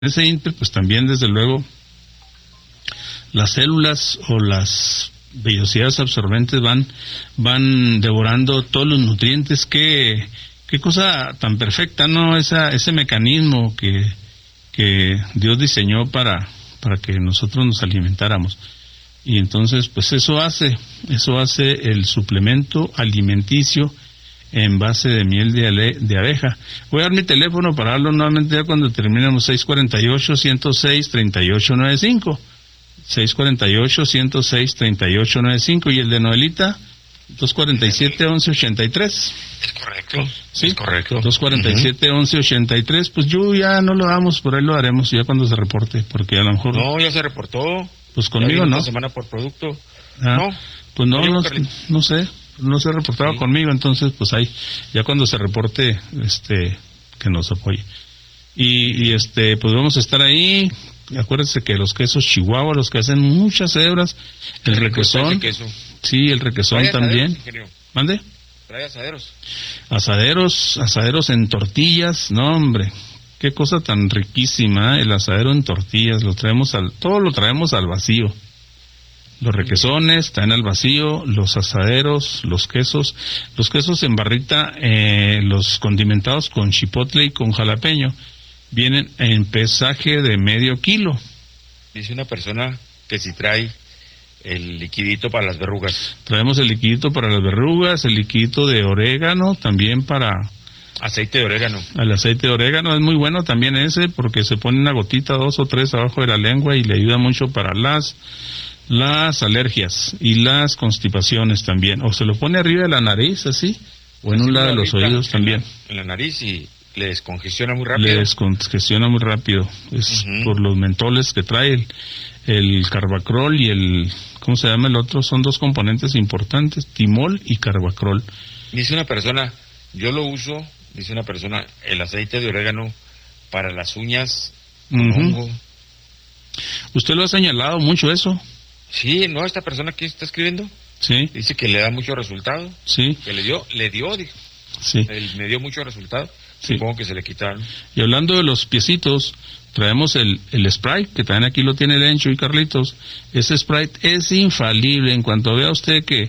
ese inter, pues también desde luego las células o las vellosidades absorbentes van devorando todos los nutrientes. Qué cosa tan perfecta, ¿no? Ese mecanismo que Dios diseñó para que nosotros nos alimentáramos. Y entonces pues eso hace el suplemento alimenticio en base de miel de abeja. Voy a dar mi teléfono para darlo nuevamente ya cuando terminemos. 648-106-3895 648-106-3895 y el de Noelita 247-1183. Es correcto. Sí, es correcto. 247-1183. Pues yo ya no lo damos, por ahí lo haremos ya cuando se reporte, porque a lo mejor No, ya se reportó. Pues conmigo no. Una semana por producto. No. Pues no sé. No se ha reportado conmigo, entonces pues ahí ya cuando se reporte que nos apoye. Y pues vamos a estar ahí. Acuérdense que los quesos Chihuahua, los que hacen muchas hebras, el requesón. Sí, el requesón también. ¿Mande? Trae asaderos. Asaderos en tortillas, no hombre. Qué cosa tan riquísima, el asadero en tortillas, todo lo traemos al vacío. Los requesones están al vacío, los asaderos, los quesos en barrita, los condimentados con chipotle y con jalapeño, vienen en pesaje de medio kilo. Dice una persona que si trae el liquidito para las verrugas. Traemos el liquidito para las verrugas, el liquidito de orégano, también para... Aceite de orégano. El aceite de orégano es muy bueno también ese, porque se pone una gotita, 2 o 3 abajo de la lengua y le ayuda mucho para las alergias y las constipaciones también. O se lo pone arriba de la nariz, así, o en un lado de los oídos también. En la nariz y le descongestiona muy rápido. Es por los mentoles que trae el carbacrol y el... ¿Cómo se llama el otro? Son 2 componentes importantes, timol y carbacrol. Dice una persona, yo lo uso, dice una persona, el aceite de orégano para las uñas con hongo. ¿Usted lo ha señalado mucho eso? Sí, no, esta persona que está escribiendo. Sí. Dice que le da mucho resultado. Sí. Que le dio, dijo. Sí. Me dio mucho resultado. Sí. Supongo que se le quitaron. Y hablando de los piecitos, traemos el Sprite, que también aquí lo tiene Lencho y Carlitos. Ese Sprite es infalible. En cuanto vea usted que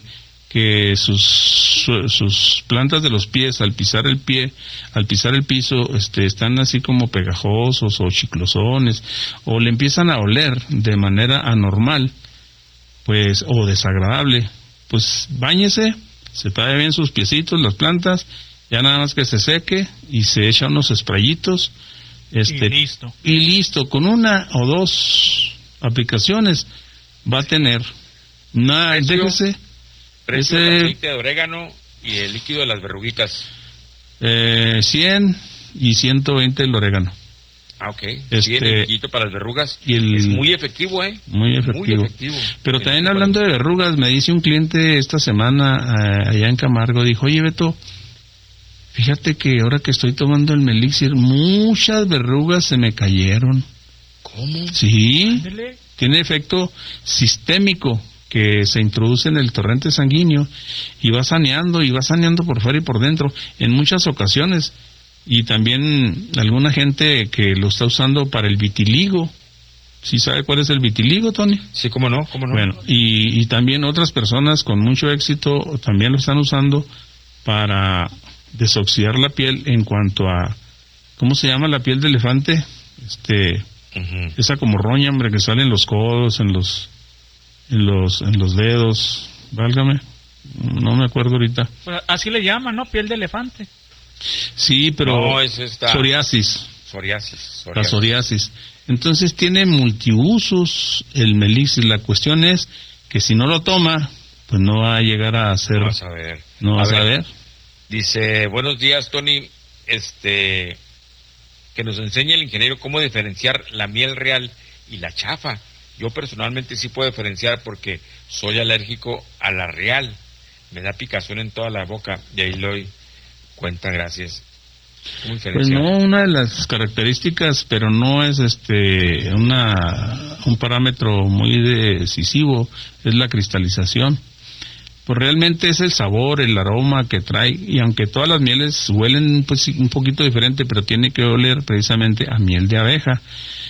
sus plantas de los pies al pisar el piso, están así como pegajosos o chiclosones, o le empiezan a oler de manera anormal, pues, o desagradable, pues báñese, se trae bien sus piecitos, las plantas, ya nada más que se seque y se echa unos sprayitos, y listo, con 1 o 2 aplicaciones va a tener nada, déjese. Precio del aceite de orégano y el líquido de las verruguitas. 100 y 120 el orégano. Ah, ok. 100 el líquido para las verrugas. Y es muy efectivo, Muy efectivo. Pero también hablando de verrugas, me dice un cliente esta semana allá en Camargo, dijo, oye Beto, fíjate que ahora que estoy tomando el Melixir, muchas verrugas se me cayeron. ¿Cómo? Sí. Ándale. Tiene efecto sistémico, que se introduce en el torrente sanguíneo y va saneando por fuera y por dentro en muchas ocasiones. Y también alguna gente que lo está usando para el vitiligo. ¿Sí sabe cuál es el vitiligo, Tony? Sí, cómo no. Bueno, y también otras personas con mucho éxito también lo están usando para desoxidar la piel en cuanto a, ¿cómo se llama la piel de elefante? Esa como roña, hombre, que sale en los codos, en los dedos, válgame, no me acuerdo ahorita. Pues así le llaman, ¿no? Piel de elefante. Sí, pero no, es psoriasis. La psoriasis. Entonces tiene multiusos el Melixir. La cuestión es que si no lo toma, pues no va a llegar a hacer. No vas a ver. ver. Dice, buenos días, Tony. Que nos enseñe el ingeniero cómo diferenciar la miel real y la chafa. Yo personalmente sí puedo diferenciar porque soy alérgico a la real. Me da picazón en toda la boca y ahí le doy cuenta, gracias. ¿Cómo pues no, una de las características, pero no es un parámetro muy decisivo, es la cristalización. Pues realmente es el sabor, el aroma que trae, y aunque todas las mieles huelen pues un poquito diferente, pero tiene que oler precisamente a miel de abeja.